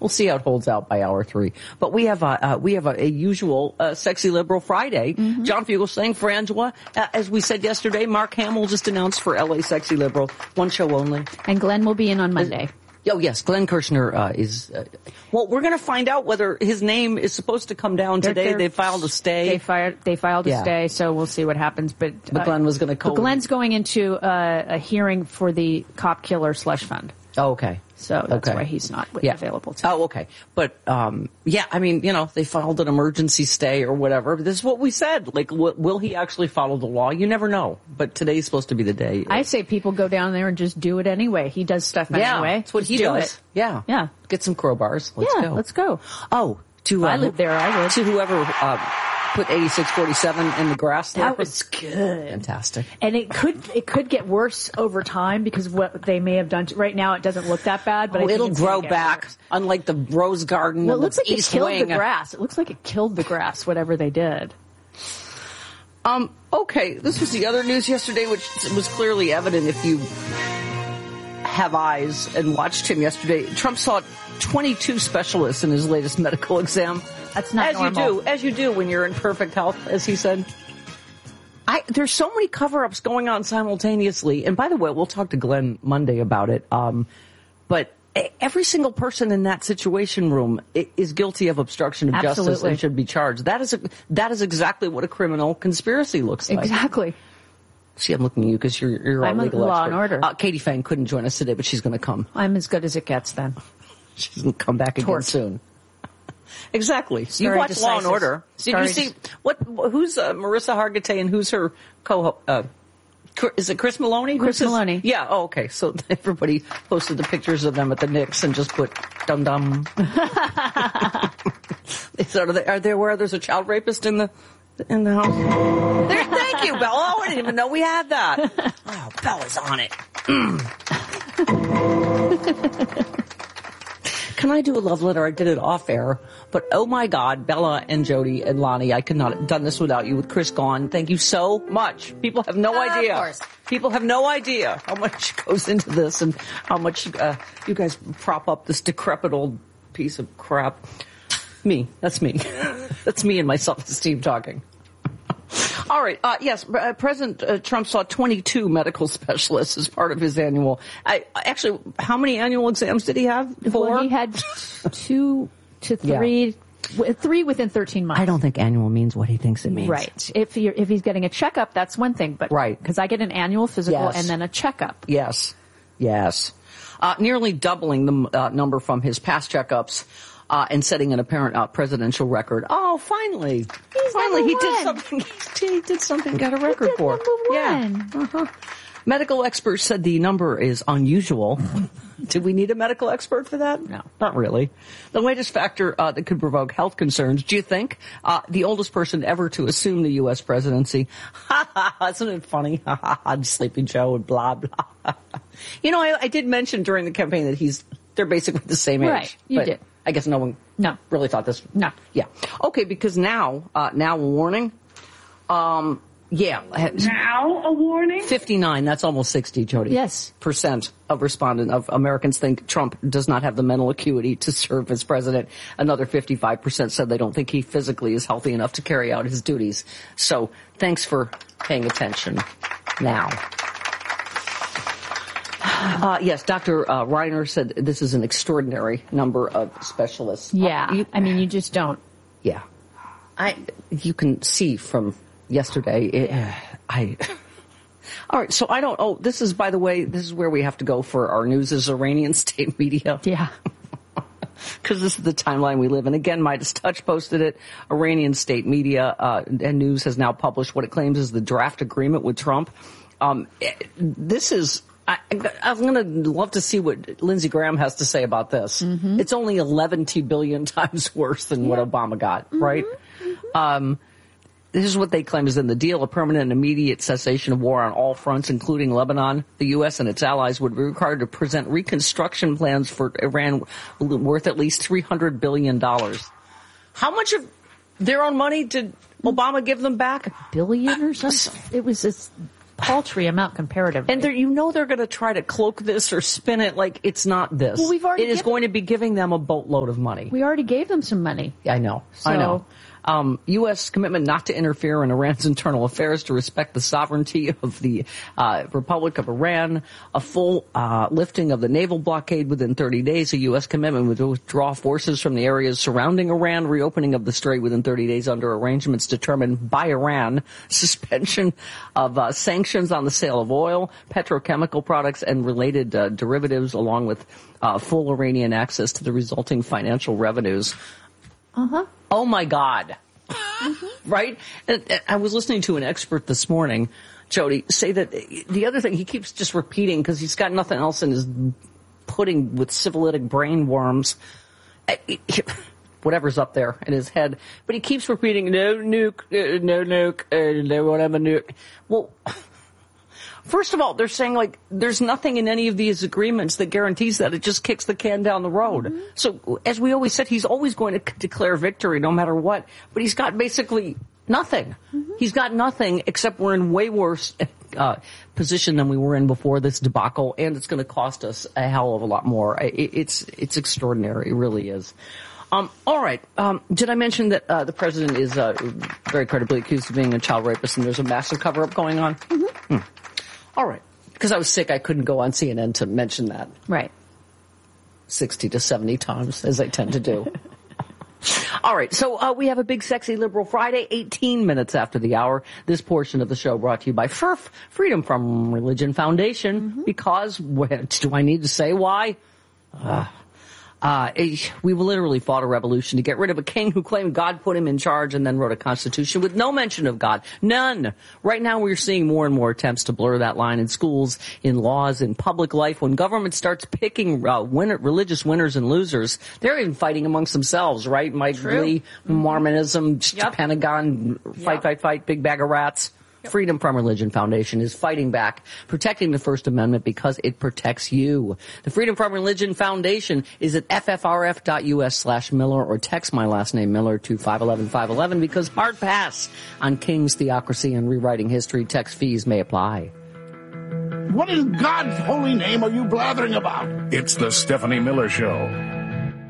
We'll see how it holds out by hour 3. But we have a usual Sexy Liberal Friday. Mm-hmm. John Fugelsang for Angela. As we said yesterday, Mark Hamill just announced for LA Sexy Liberal. One show only. And Glenn will be in on Monday. Oh, yes. Glenn Kirshner is... well, we're going to find out whether his name is supposed to come down today. They filed a stay. They filed a stay, so we'll see what happens. But Glenn was going to... But Glenn's going into a hearing for the cop killer slush fund. Oh, okay. So that's why he's not available today. Oh, okay. But, I mean, they filed an emergency stay or whatever. This is what we said. Like, will he actually follow the law? You never know. But today's supposed to be the day. I say people go down there and just do it anyway. He does stuff anyway. Yeah, that's what he does. Yeah. Yeah. Get some crowbars. Let's go. Oh, if I lived there, I would. To whoever, put 8647 in the grass there. That was good. Fantastic. And it could get worse over time because what they may have done right now it doesn't look that bad, but it'll grow back. Worse. Unlike the Rose Garden. Well, it looks like it killed the grass. It looks like it killed the grass, whatever they did. Okay, this was the other news yesterday, which was clearly evident if you have eyes and watched him yesterday. Trump saw 22 specialists in his latest medical exam. That's not normal. As you do when you're in perfect health, as he said. There's so many cover-ups going on simultaneously. And by the way, we'll talk to Glenn Monday about it. But every single person in that situation room is guilty of obstruction of justice and should be charged. That is exactly what a criminal conspiracy looks like. Exactly. See, I'm looking at you because you're I'm a legal law expert. and order. Katie Fang couldn't join us today, but she's going to come. I'm as good as it gets then. She's going to come back again soon. Exactly. You watch Law and Order. Did you see who's Marissa Hargitay and who's her is it Chris Maloney? Chris Maloney. Yeah. Oh, okay. So everybody posted the pictures of them at the Knicks and just put dum dum. Where there's a child rapist in the house. Thank you, Bella. I didn't even know we had that. Oh, Bella's on it. Can I do a love letter? I did it off air, but oh my God, Bella and Jody and Lonnie, I could not have done this without you with Chris gone. Thank you so much. People have no idea. Of course. People have no idea how much goes into this and how much you guys prop up this decrepit old piece of crap. Me. That's me. That's me and my self-esteem talking. All right. Yes, President Trump saw 22 medical specialists as part of his annual. Actually, how many annual exams did he have? 4? Well, he had 2 to 3. Yeah. 3 within 13 months. I don't think annual means what he thinks it means. Right. If he's getting a checkup, that's one thing. But right. Because I get an annual physical and then a checkup. Yes. Nearly doubling the number from his past checkups. And setting an apparent presidential record. Oh, finally, he did something. He did something. Got a record for. Yeah. Uh-huh. Medical experts said the number is unusual. Did we need a medical expert for that? No, not really. The latest factor that could provoke health concerns. Do you think the oldest person ever to assume the U.S. presidency? Isn't it funny? Sleepy Joe and blah blah. I did mention during the campaign that they're basically the same age. Right, you did. I guess no one really thought this. No. Yeah. Okay, because now a warning. Now a warning? 59, that's almost 60, Jody. Yes. % of Americans think Trump does not have the mental acuity to serve as president. Another 55% said they don't think he physically is healthy enough to carry out his duties. So thanks for paying attention now. Yes, Dr. Reiner said this is an extraordinary number of specialists. Yeah, you just don't. Yeah. You can see from yesterday, all right, so this is, by the way, this is where we have to go for our news is Iranian state media. Yeah. Because this is the timeline we live in. Again, Midas Touch posted it. Iranian state media and news has now published what it claims is the draft agreement with Trump. This is... I'm going to love to see what Lindsey Graham has to say about this. Mm-hmm. It's only 11 billion times worse than what Obama got, right? Mm-hmm. This is what they claim is in the deal. A permanent and immediate cessation of war on all fronts, including Lebanon. The U.S. and its allies would be required to present reconstruction plans for Iran worth at least $300 billion. How much of their own money did Obama give them back? $1 billion or something? It was this paltry amount comparatively. And they're going to try to cloak this or spin it like it's not this. Well, it is going to be giving them a boatload of money. We already gave them some money. I know. U.S. commitment not to interfere in Iran's internal affairs, to respect the sovereignty of the Republic of Iran, a full lifting of the naval blockade within 30 days, a U.S. commitment to withdraw forces from the areas surrounding Iran, reopening of the strait within 30 days under arrangements determined by Iran, suspension of sanctions on the sale of oil, petrochemical products, and related derivatives, along with full Iranian access to the resulting financial revenues. Oh my God. Right? And I was listening to an expert this morning, Jody, say that the other thing he keeps just repeating, because he's got nothing else in his pudding with syphilitic brain worms, whatever's up there in his head, but he keeps repeating, no nuke, no whatever nuke. Well, first of all, they're saying, like, there's nothing in any of these agreements that guarantees that. It just kicks the can down the road. So, as we always said, he's always going to declare victory no matter what. But he's got basically nothing. He's got nothing, except we're in way worse position than we were in before this debacle, and it's going to cost us a hell of a lot more. It's extraordinary. It really is. All right. Did I mention that the president is very credibly accused of being a child rapist, and there's a massive cover-up going on? All right. Because I was sick, I couldn't go on CNN to mention that. Right. 60 to 70 times, as I tend to do. All right. So we have a big, sexy liberal Friday, 18 minutes after the hour. This portion of the show brought to you by FRF, Freedom from Religion Foundation. Because, do I need to say why? We literally fought a revolution to get rid of a king who claimed God put him in charge and then wrote a constitution with no mention of God. None. Right now we're seeing more and more attempts to blur that line in schools, in laws, in public life. When government starts picking religious winners and losers, they're even fighting amongst themselves, right? Mike Lee, Mormonism, Pentagon, fight, big bag of rats. Freedom from Religion Foundation is fighting back, protecting the First Amendment because it protects you. The Freedom from Religion Foundation is at ffrf.us/Miller, or text my last name Miller to 511-511, because hard pass on King's theocracy and rewriting history. Text fees may apply. What in God's holy name are you blathering about? It's the Stephanie Miller Show.